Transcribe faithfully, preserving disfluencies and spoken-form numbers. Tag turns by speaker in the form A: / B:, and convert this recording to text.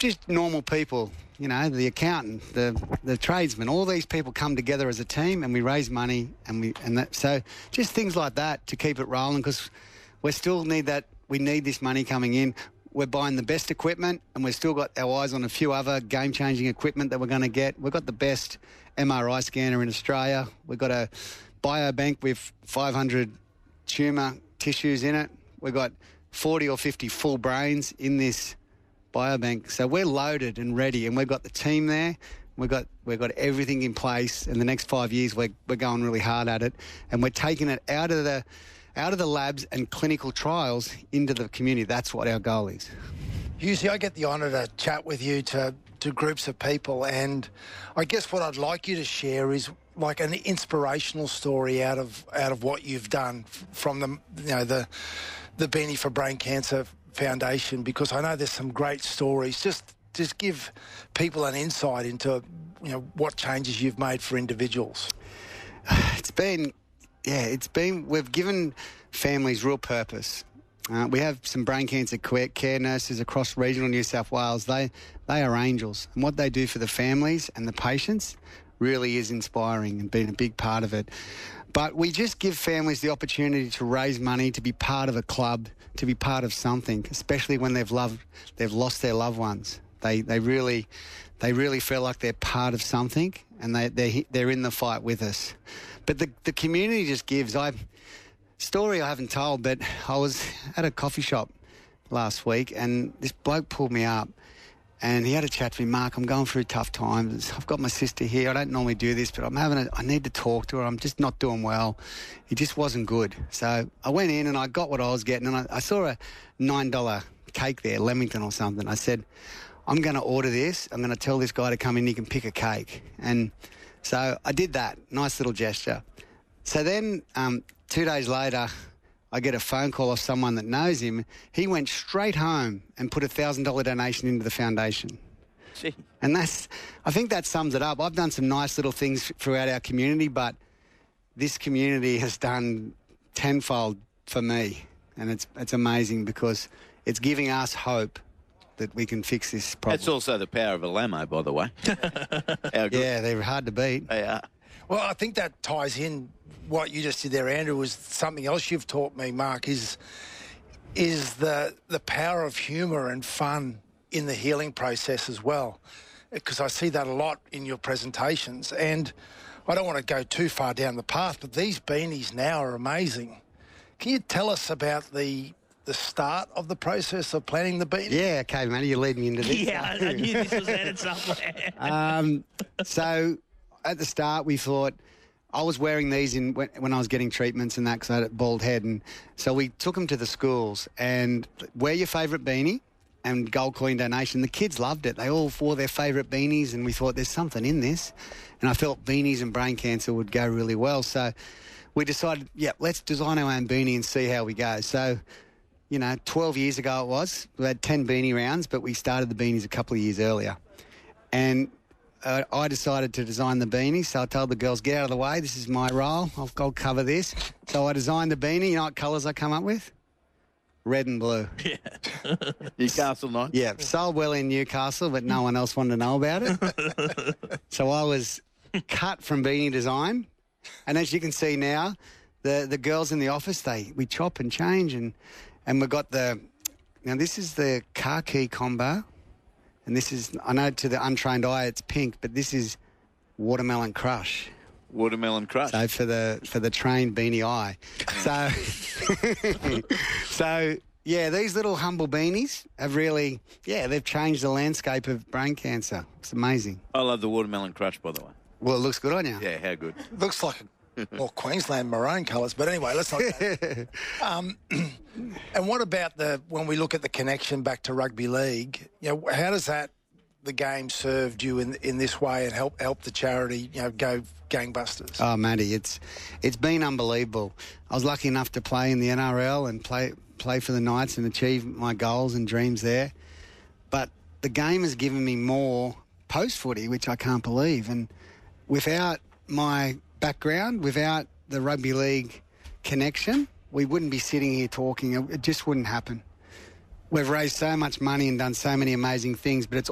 A: just normal people, you know, the accountant, the the tradesman, all these people come together as a team and we raise money and we and that so just things like that to keep it rolling because we still need that we need this money coming in. We're buying the best equipment and we've still got our eyes on a few other game-changing equipment that we're going to get. We've got the best M R I scanner in Australia. We've got a biobank with five hundred tumour tissues in it. We've got forty or fifty full brains in this biobank. So we're loaded and ready and we've got the team there. We've got we've got everything in place. In the next five years, we're, we're going really hard at it and we're taking it out of the out of the labs and clinical trials into the community. That's what our goal is.
B: Usually I get the honour to chat with you to, to groups of people, and I guess what I'd like you to share is like an inspirational story out of out of what you've done from the you know the the Beanie for Brain Cancer Foundation, because I know there's some great stories. Just just give people an insight into you know what changes you've made for individuals.
A: It's been yeah, it's been we've given families real purpose. Uh, we have some brain cancer care nurses across regional New South Wales. They they are angels, and what they do for the families and the patients really is inspiring and been a big part of it. But we just give families the opportunity to raise money, to be part of a club, to be part of something, especially when they've loved, they've lost their loved ones. They they really they really feel like they're part of something, and they they they're in the fight with us. But the the community just gives. I story I haven't told, but I was at a coffee shop last week, and this bloke pulled me up. And he had a chat to me, Mark, I'm going through tough times. I've got my sister here. I don't normally do this, but I'm having a, I need to talk to her. I'm just not doing well. He just wasn't good. So I went in and I got what I was getting, and I, I saw a nine dollar cake there, Leamington or something. I said, I'm going to order this. I'm going to tell this guy to come in, he can pick a cake. And so I did that. Nice little gesture. So then um, two days later, I get a phone call off someone that knows him. He went straight home and put a one thousand dollars donation into the foundation.
C: Gee.
A: And that's, I think that sums it up. I've done some nice little things throughout our community, but this community has done tenfold for me. And it's it's amazing because it's giving us hope that we can fix this problem.
C: That's also the power of a Lamo, by the way. How good.
A: Yeah, they're hard to beat.
C: They are.
B: Well, I think that ties in what you just did there, Andrew, was something else you've taught me, Mark, is is the the power of humour and fun in the healing process as well, because I see that a lot in your presentations. And I don't want to go too far down the path, but these beanies now are amazing. Can you tell us about the the start of the process of planning the beanie?
A: Yeah, okay, Matty, you lead me into this.
D: Yeah, I knew this was headed somewhere.
A: um, so at the start, we thought, I was wearing these in when, when I was getting treatments and that because I had a bald head. And so we took them to the schools and wear your favourite beanie and gold coin donation. The kids loved it. They all wore their favourite beanies and we thought there's something in this. And I felt beanies and brain cancer would go really well. So we decided, yeah, let's design our own beanie and see how we go. So, you know, twelve years ago it was. We had ten beanie rounds, but we started the beanies a couple of years earlier. And Uh, I decided to design the beanie, so I told the girls, get out of the way, this is my role, I'll, I'll cover this. So I designed the beanie. You know what colours I come up with? Red and blue.
C: Yeah. Newcastle night.
A: Yeah, sold well in Newcastle, but no one else wanted to know about it. So I was cut from beanie design, and as you can see now, the, the girls in the office, they we chop and change, and, and we've got the, now this is the car key combo. And this is, I know to the untrained eye it's pink, but this is watermelon crush.
C: Watermelon crush.
A: So for the for the trained beanie eye. So, so yeah, these little humble beanies have really, yeah, they've changed the landscape of brain cancer. It's amazing.
C: I love the watermelon crush, by the way.
A: Well, it looks good on you.
C: Yeah, how good.
B: Looks like well, Queensland maroon colours, but anyway, let's not go. um, and what about the when we look at the connection back to rugby league? You know, how does that the game served you in in this way and help help the charity you know go gangbusters?
A: Oh, Matty, it's it's been unbelievable. I was lucky enough to play in the N R L and play play for the Knights and achieve my goals and dreams there. But the game has given me more post footy, which I can't believe. And without my background, without the rugby league connection, we wouldn't be sitting here talking. It just wouldn't happen. We've raised so much money and done so many amazing things, but it's